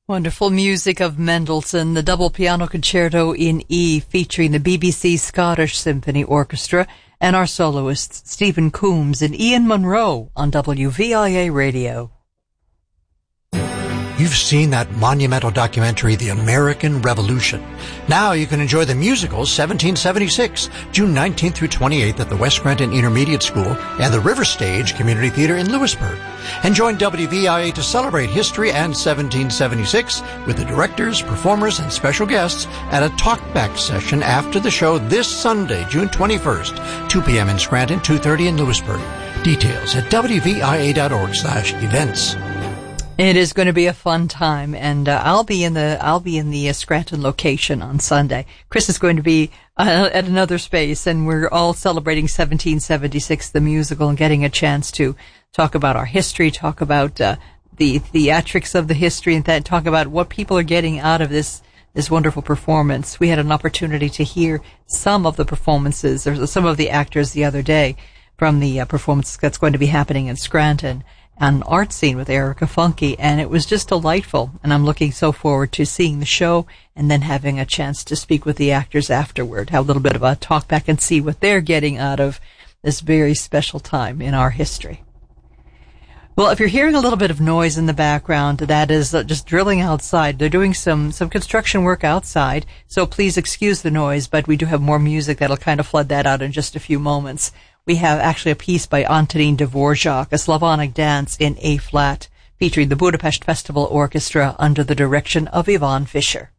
Wonderful music of Mendelssohn, the double piano concerto in E featuring the BBC Scottish Symphony Orchestra and our soloists Stephen Coombs and Ian Monroe on WVIA Radio. You've seen that monumental documentary, The American Revolution. Now you can enjoy the musical 1776, June 19th through 28th at the West Scranton Intermediate School and the River Stage Community Theater in Lewisburg. And join WVIA to celebrate history and 1776 with the directors, performers, and special guests at a talkback session after the show this Sunday, June 21st, 2 p.m. in Scranton, 2:30 in Lewisburg. Details at wvia.org/events. It is going to be a fun time, and I'll be in the Scranton location on Sunday. Chris is going to be at another space, and we're all celebrating 1776, the musical, and getting a chance to talk about our history, talk about the theatrics of the history, and then talk about what people are getting out of this wonderful performance. We had an opportunity to hear some of the performances, or some of the actors the other day from the performance that's going to be happening in Scranton. An art scene with Erica Funke, and it was just delightful. And I'm looking so forward to seeing the show and then having a chance to speak with the actors afterward, have a little bit of a talk back and see what they're getting out of this very special time in our history. Well, if you're hearing a little bit of noise in the background, that is just drilling outside. They're doing some construction work outside, so please excuse the noise, but we do have more music that'll kind of flood that out in just a few moments. We have actually a piece by Antonín Dvořák, a Slavonic dance in A-flat, featuring the Budapest Festival Orchestra under the direction of Ivan Fischer.